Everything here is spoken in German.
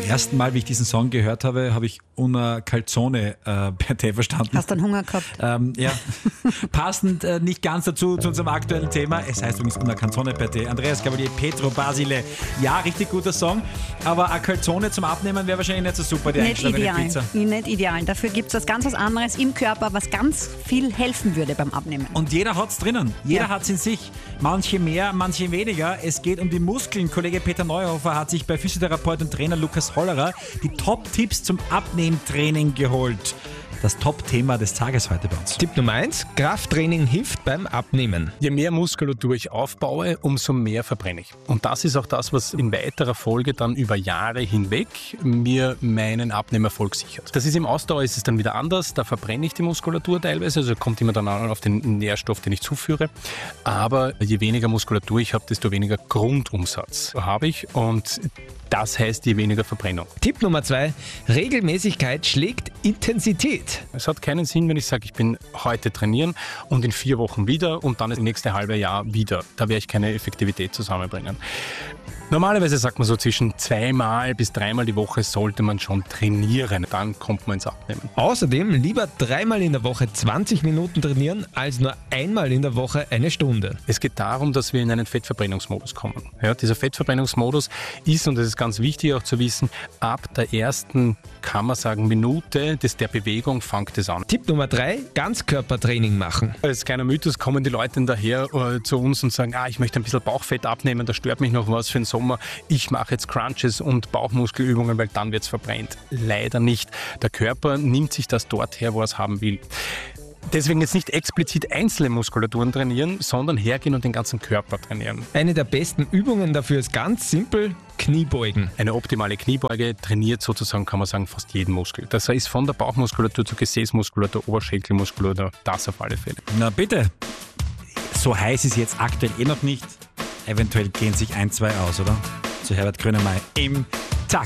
ersten Mal, wie ich diesen Song gehört habe, habe ich una calzone per Tee verstanden. Hast dann Hunger gehabt? Ja, passend nicht ganz dazu zu unserem aktuellen Thema. Es heißt übrigens una calzone per Tee. Andreas Gabalier, Petro Basile. Ja, richtig guter Song, aber eine Calzone zum Abnehmen wäre wahrscheinlich nicht so super, die eingeschlafene Pizza. Nicht ideal. Dafür gibt es was anderes im Körper, was ganz viel helfen würde beim Abnehmen. Und jeder hat es drinnen. Jeder hat es in sich. Manche mehr, manche weniger. Es geht um die Muskeln. Kollege Peter Neuhofer hat sich bei Physiotherapeut und Trainer Lukas Hollerer die Top-Tipps zum Abnehmtraining geholt. Das Top-Thema des Tages heute bei uns. Tipp Nummer 1, Krafttraining hilft beim Abnehmen. Je mehr Muskulatur ich aufbaue, umso mehr verbrenne ich. Und das ist auch das, was in weiterer Folge dann über Jahre hinweg mir meinen Abnehmerfolg sichert. Das ist im Ausdauer ist es dann wieder anders, da verbrenne ich die Muskulatur teilweise, also kommt immer dann an auf den Nährstoff, den ich zuführe. Aber je weniger Muskulatur ich habe, desto weniger Grundumsatz habe ich und das heißt je weniger Verbrennung. Tipp Nummer 2, Regelmäßigkeit schlägt Intensität. Es hat keinen Sinn, wenn ich sage, ich bin heute trainieren und in 4 Wochen wieder und dann das nächste halbe Jahr wieder. Da werde ich keine Effektivität zusammenbringen. Normalerweise sagt man so zwischen 2-mal bis 3-mal die Woche sollte man schon trainieren. Dann kommt man ins Abnehmen. Außerdem lieber 3-mal in der Woche 20 Minuten trainieren, als nur einmal in der Woche eine Stunde. Es geht darum, dass wir in einen Fettverbrennungsmodus kommen. Ja, dieser Fettverbrennungsmodus ist, und das ist ganz wichtig auch zu wissen, ab der ersten, kann man sagen, Minute der Bewegung fängt es an. Tipp Nummer 3, Ganzkörpertraining machen. Als kleiner Mythos kommen die Leute daher zu uns und sagen, ich möchte ein bisschen Bauchfett abnehmen, da stört mich noch was für den Sommer. Ich mache jetzt Crunches und Bauchmuskelübungen, weil dann wird es verbrennt. Leider nicht. Der Körper nimmt sich das dort her, wo er es haben will. Deswegen jetzt nicht explizit einzelne Muskulaturen trainieren, sondern hergehen und den ganzen Körper trainieren. Eine der besten Übungen dafür ist ganz simpel, Kniebeugen. Eine optimale Kniebeuge trainiert sozusagen, kann man sagen, fast jeden Muskel. Das ist von der Bauchmuskulatur zur Gesäßmuskulatur, Oberschenkelmuskulatur, das auf alle Fälle. Na bitte, so heiß ist jetzt aktuell noch nicht. Eventuell gehen sich 1, 2 aus, oder? Zu Herbert Grönemeyer im